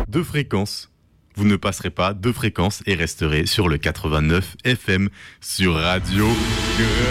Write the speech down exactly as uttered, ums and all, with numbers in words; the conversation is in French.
Deux fréquences. Vous ne passerez pas deux fréquences et resterez sur le quatre-vingt-neuf F M sur Radio